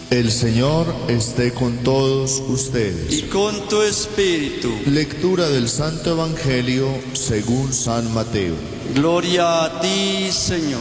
El Señor esté con todos ustedes. Y con tu espíritu. Lectura del Santo Evangelio según San Mateo. Gloria a ti, Señor.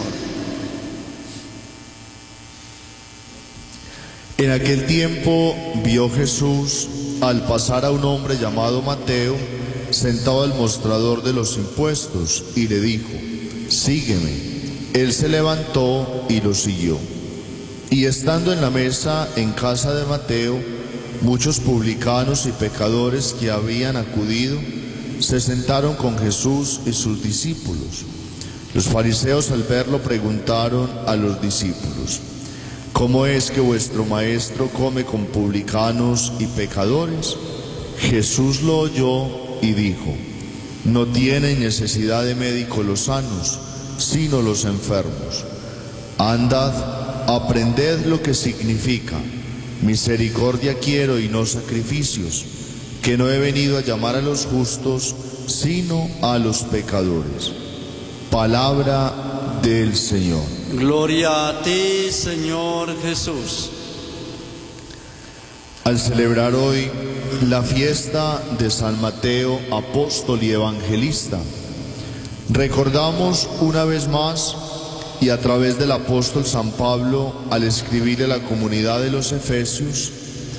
En aquel tiempo vio Jesús al pasar a un hombre llamado Mateo sentado al mostrador de los impuestos y le dijo: sígueme. Él se levantó y lo siguió. Y estando en la mesa en casa de Mateo, muchos publicanos y pecadores que habían acudido se sentaron con Jesús y sus discípulos. Los fariseos al verlo preguntaron a los discípulos: ¿cómo es que vuestro maestro come con publicanos y pecadores? Jesús lo oyó y dijo: no tienen necesidad de médico los sanos, sino los enfermos. Andad, aprended lo que significa: misericordia quiero y no sacrificios, que no he venido a llamar a los justos, sino a los pecadores. Palabra del Señor. Gloria a ti, Señor Jesús. Al celebrar hoy la fiesta de San Mateo, apóstol y evangelista, recordamos una vez más, y a través del apóstol San Pablo al escribirle a la comunidad de los Efesios,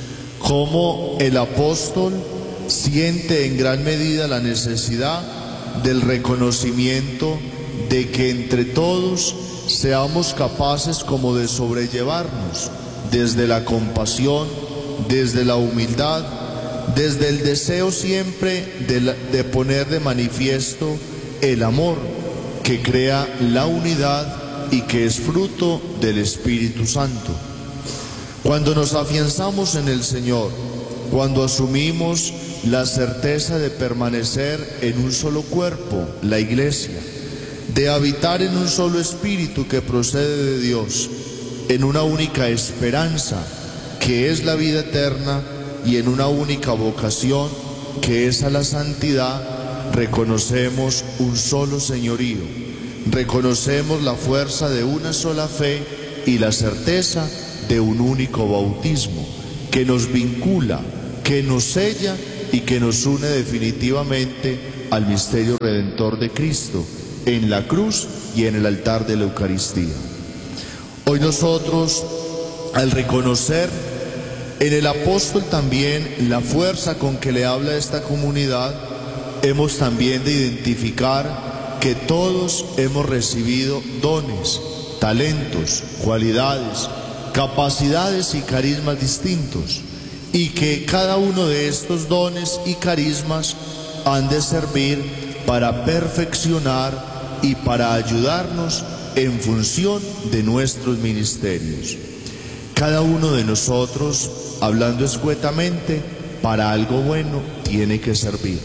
cómo el apóstol siente en gran medida la necesidad del reconocimiento de que entre todos seamos capaces como de sobrellevarnos desde la compasión, desde la humildad, desde el deseo siempre de poner de manifiesto el amor que crea la unidad y que es fruto del Espíritu Santo. Cuando nos afianzamos en el Señor, cuando asumimos la certeza de permanecer en un solo cuerpo, la Iglesia, de habitar en un solo Espíritu que procede de Dios, en una única esperanza que es la vida eterna y en una única vocación que es a la santidad, reconocemos un solo señorío. Reconocemos la fuerza de una sola fe y la certeza de un único bautismo que nos vincula, que nos sella y que nos une definitivamente al misterio redentor de Cristo en la cruz y en el altar de la Eucaristía. Hoy nosotros, al reconocer en el apóstol también la fuerza con que le habla a esta comunidad, hemos también de identificar que todos hemos recibido dones, talentos, cualidades, capacidades y carismas distintos, y que cada uno de estos dones y carismas han de servir para perfeccionar y para ayudarnos en función de nuestros ministerios. Cada uno de nosotros, hablando escuetamente, para algo bueno tiene que servir.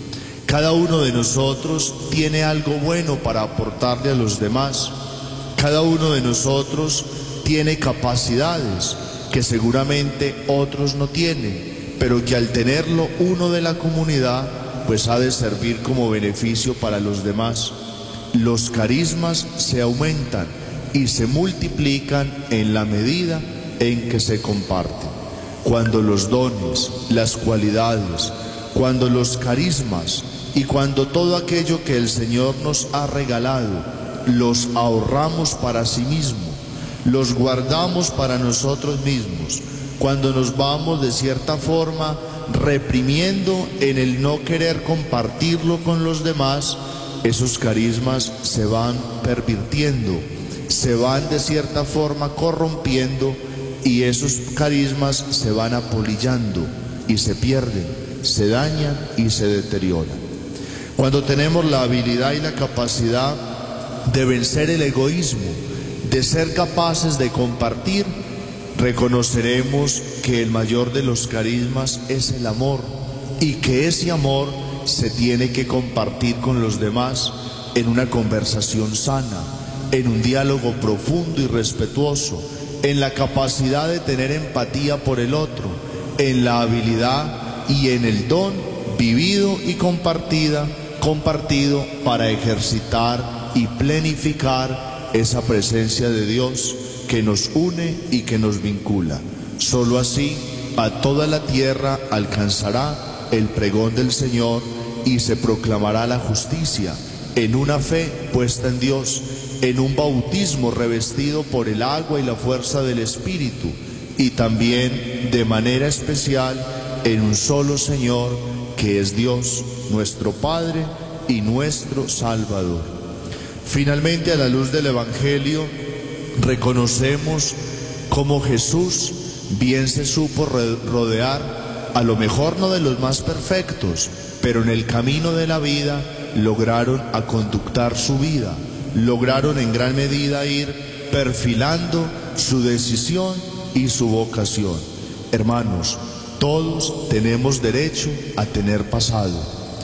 Cada uno de nosotros tiene algo bueno para aportarle a los demás. Cada uno de nosotros tiene capacidades que seguramente otros no tienen, pero que al tenerlo uno de la comunidad, pues ha de servir como beneficio para los demás. Los carismas se aumentan y se multiplican en la medida en que se comparten. Cuando los dones, las cualidades, cuando los carismas y cuando todo aquello que el Señor nos ha regalado los ahorramos para sí mismo, los guardamos para nosotros mismos, cuando nos vamos de cierta forma reprimiendo en el no querer compartirlo con los demás, esos carismas se van pervirtiendo, se van de cierta forma corrompiendo y esos carismas se van apolillando y se pierden, se dañan y se deterioran. Cuando tenemos la habilidad y la capacidad de vencer el egoísmo, de ser capaces de compartir, reconoceremos que el mayor de los carismas es el amor y que ese amor se tiene que compartir con los demás en una conversación sana, en un diálogo profundo y respetuoso, en la capacidad de tener empatía por el otro, en la habilidad y en el don vivido y compartido para ejercitar y plenificar esa presencia de Dios que nos une y que nos vincula. Solo así a toda la tierra alcanzará el pregón del Señor y se proclamará la justicia en una fe puesta en Dios, en un bautismo revestido por el agua y la fuerza del Espíritu, y también de manera especial en un solo Señor, que es Dios, nuestro Padre y nuestro Salvador. Finalmente, a la luz del Evangelio, reconocemos cómo Jesús bien se supo rodear, a lo mejor no de los más perfectos, pero en el camino de la vida lograron aconductar su vida, lograron en gran medida ir perfilando su decisión y su vocación. Hermanos, todos tenemos derecho a tener pasado,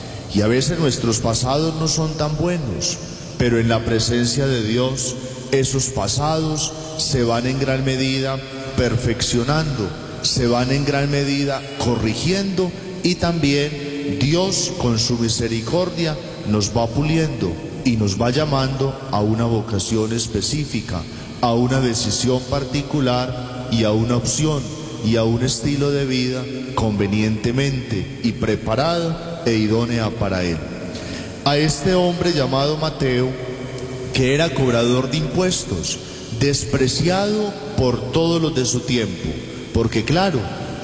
y a veces nuestros pasados no son tan buenos, pero en la presencia de Dios esos pasados se van en gran medida perfeccionando, se van en gran medida corrigiendo, y también Dios con su misericordia nos va puliendo y nos va llamando a una vocación específica, a una decisión particular y a una opción y a un estilo de vida convenientemente y preparada e idónea para él. A este hombre llamado Mateo, que era cobrador de impuestos, despreciado por todos los de su tiempo, porque claro,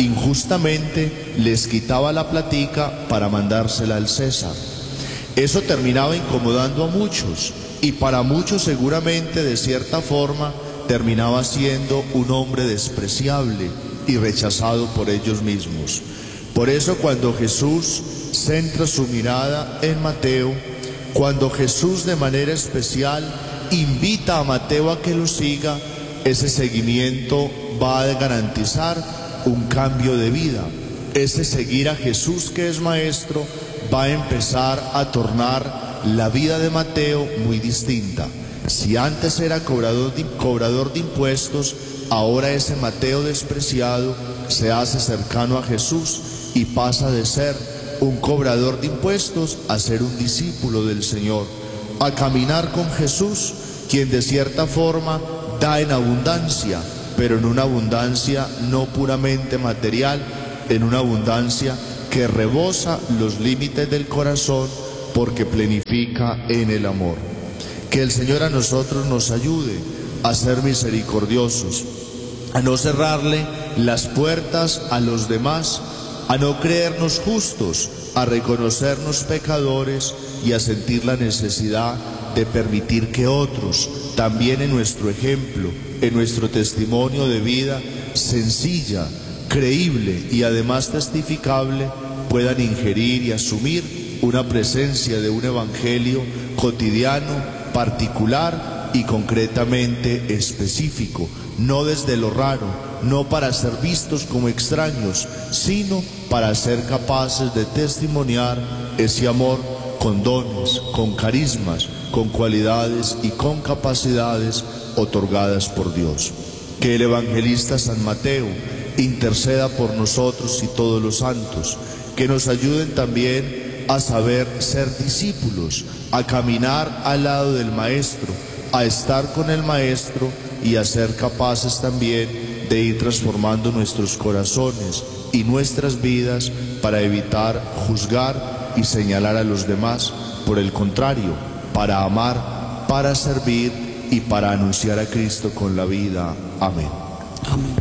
injustamente les quitaba la platica para mandársela al César. Eso terminaba incomodando a muchos, y para muchos seguramente de cierta forma terminaba siendo un hombre despreciable y rechazado por ellos mismos. Por eso cuando Jesús centra su mirada en Mateo, cuando Jesús de manera especial invita a Mateo a que lo siga, ese seguimiento va a garantizar un cambio de vida. Ese seguir a Jesús, que es Maestro, va a empezar a tornar la vida de Mateo muy distinta. Si antes era cobrador de impuestos, ahora ese Mateo despreciado se hace cercano a Jesús y pasa de ser un cobrador de impuestos a ser un discípulo del Señor, a caminar con Jesús, quien de cierta forma da en abundancia, pero en una abundancia no puramente material, en una abundancia que rebosa los límites del corazón porque plenifica en el amor. Que el Señor a nosotros nos ayude a ser misericordiosos, a no cerrarle las puertas a los demás, a no creernos justos, a reconocernos pecadores y a sentir la necesidad de permitir que otros, también en nuestro ejemplo, en nuestro testimonio de vida sencilla, creíble y además testificable, puedan ingerir y asumir una presencia de un evangelio cotidiano, particular y concretamente específico, no desde lo raro, no para ser vistos como extraños, sino para ser capaces de testimoniar ese amor con dones, con carismas, con cualidades y con capacidades otorgadas por Dios. Que el evangelista San Mateo interceda por nosotros y todos los santos, que nos ayuden también a saber ser discípulos, a caminar al lado del Maestro, a estar con el Maestro y a ser capaces también de ir transformando nuestros corazones y nuestras vidas para evitar juzgar y señalar a los demás. Por el contrario, para amar, para servir y para anunciar a Cristo con la vida. Amén. Amén.